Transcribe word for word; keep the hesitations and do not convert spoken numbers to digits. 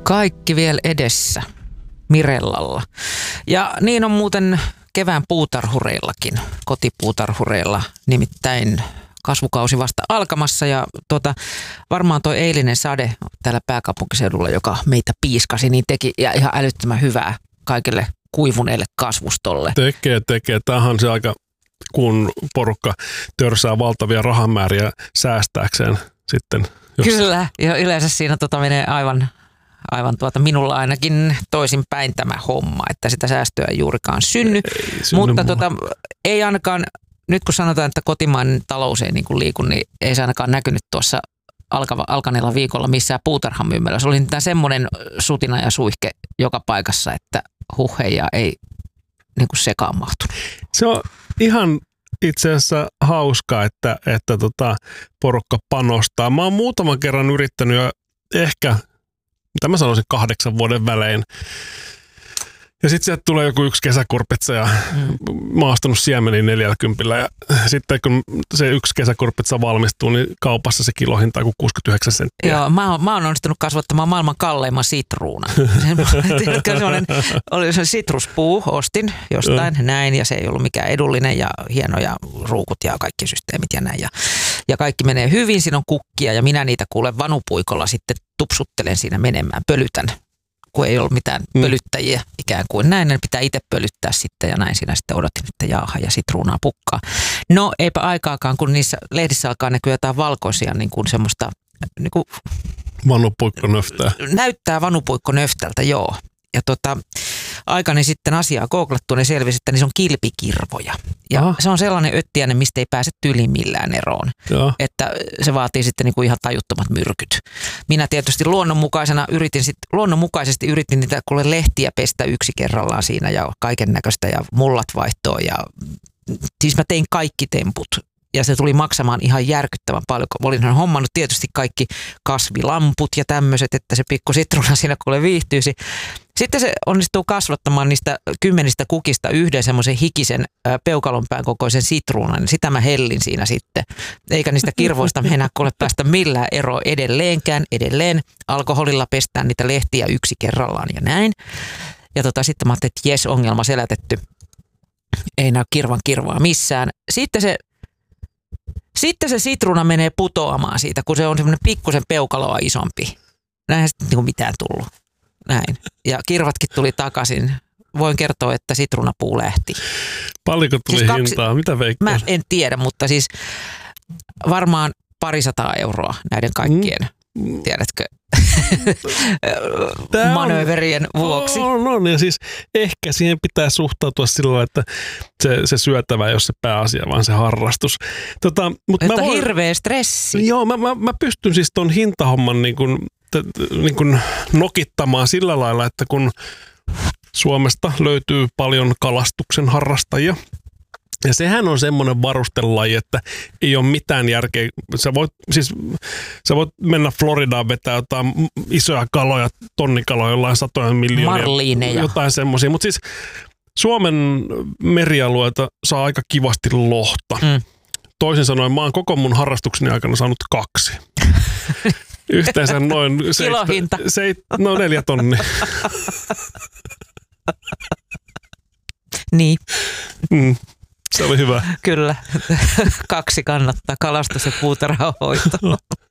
Kaikki vielä edessä Mirellalla. Ja niin on muuten kevään puutarhureillakin, kotipuutarhureilla, nimittäin kasvukausi vasta alkamassa ja tota, varmaan toi eilinen sade täällä pääkaupunkiseudulla, joka meitä piiskasi, niin teki ja ihan älyttömän hyvää kaikille kuivuneelle kasvustolle. Tekee, tekee. Tämähän se aika, kun porukka törsää valtavia rahamääriä säästääkseen sitten. Jos... Kyllä, ja yleensä siinä tota menee aivan, aivan tuota, minulla ainakin toisinpäin tämä homma, että sitä säästöä ei juurikaan synny. Ei synny mutta tota, ei ainakaan, nyt kun sanotaan, että kotimainen talous ei niin kuin liiku, niin ei se ainakaan näkynyt tuossa alkava, alkaneella viikolla missään puutarhamyymmällä. Se oli nyt semmoinen sutina ja suihke joka paikassa, että huhheja ei niin kuin sekaan mahtunut. Se on ihan itse asiassa hauskaa, että, että tota, porukka panostaa. Mä oon muutaman kerran yrittänyt jo ehkä, mitä mä sanoisin, kahdeksan vuoden välein. Ja sitten sieltä tulee joku yksi kesäkurpitsa ja mm. mä oon ostanut siemeniin neljäkymmentä ja sitten kun se yksi kesäkurpitsa valmistuu, niin kaupassa se kilohinta on kuin kuusikymmentäyhdeksän senttiä. Joo, mä oon, mä oon onnistunut kasvattamaan maailman kalleimman sitruunan. Oli se sitruspuu, ostin jostain mm. näin ja se ei ollut mikään edullinen ja hienoja ruukut ja kaikki systeemit ja näin. Ja, ja kaikki menee hyvin, siinä on kukkia ja minä niitä kuulen vanupuikolla sitten tupsuttelen siinä menemään, pölytän. Kun ei ollut mitään pölyttäjiä ikään kuin näin, ne pitää itse pölyttää sitten ja näin siinä sitten odotin, että jaaha ja sitruunaa pukkaa. No eipä aikaakaan, kun niissä lehdissä alkaa näkyä jotain valkoisia niin kuin semmoista niin kuin vanupuikkonöftää. Näyttää vanupuikkonöftältä, joo. Ja tota, aikani sitten asiaa googlattua, niin selvisi, että niissä on kilpikirvoja. Ja Aha. se on sellainen öttiäinen, mistä ei pääse tyli millään eroon. Joo. Että se vaatii sitten niinku ihan tajuttomat myrkyt. Minä tietysti luonnonmukaisena yritin sit, luonnonmukaisesti yritin niitä kuule lehtiä pestä yksi kerrallaan siinä ja kaiken näköistä ja mullat vaihtoa. Ja siis mä tein kaikki temput. Ja se tuli maksamaan ihan järkyttävän paljon, kun olin hommannut tietysti kaikki kasvilamput ja tämmöiset, että se pikku sitruuna siinä kuule viihtyisi. Sitten se onnistuu kasvattamaan niistä kymmenistä kukista yhden semmoisen hikisen peukalonpään kokoisen sitruunan. Sitä mä hellin siinä sitten. Eikä niistä kirvoista mennä kuule päästä millään eroa edelleenkään. Edelleen alkoholilla pestään niitä lehtiä yksi kerrallaan ja näin. Ja tota, sitten mä ajattelin, että jes, ongelma selätetty. Ei näy kirvan kirvaa missään. Sitten se Sitten se sitruuna menee putoamaan siitä, kun se on semmoinen pikkusen peukaloa isompi. Näinhän sitten niin kuin mitään tullut. Näin. Ja kirvatkin tuli takaisin. Voin kertoa, että sitruunapuu lähti. Paljonko tuli siis kaksi, hintaa? Mitä veikkaat? Mä en tiedä, mutta siis varmaan parisataa euroa näiden kaikkien. Mm. Tiedätkö? manööverien vuoksi. On, on, ja siis ehkä siihen pitää suhtautua silloin, että se, se syötävä ei ole se pääasia, vaan se harrastus. Tota, mutta mä voin, hirveä stressi. Joo, mä, mä, mä pystyn siis ton hintahomman niin kuin, t, niin kuin nokittamaan sillä lailla, että kun Suomesta löytyy paljon kalastuksen harrastajia, ja sehän on semmoinen varustelaji, että ei ole mitään järkeä. Sä voit, siis, sä voit mennä Floridaan vetää jotain isoja kaloja, tonnikaloja, jollain satoja miljoonia. Marliineja. Jotain semmoisia. Mutta siis Suomen merialueita saa aika kivasti lohta. Mm. Toisin sanoen mä oon koko mun harrastukseni aikana saanut kaksi. Yhteensä noin... Kilohinta. Seit, seit, no neljä tonni. Niin. Mm. Se oli hyvä. Kyllä. Kaksi kannattaa, kalastus ja puutarhanhoito.